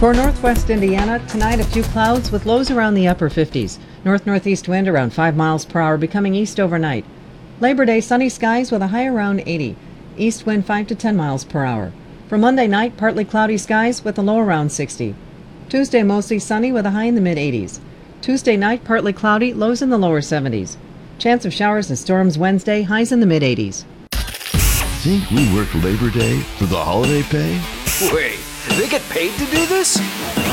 For northwest Indiana, tonight a few clouds with lows around the upper 50s. North-northeast wind around 5 miles per hour, becoming east overnight. Labor Day, sunny skies with a high around 80. East wind 5 to 10 miles per hour. For Monday night, partly cloudy skies with a low around 60. Tuesday, mostly sunny with a high in the mid-80s. Tuesday night, partly cloudy, lows in the lower 70s. Chance of showers and storms Wednesday, highs in the mid-80s. Think we work Labor Day for the holiday pay? Wait, they get paid to do this?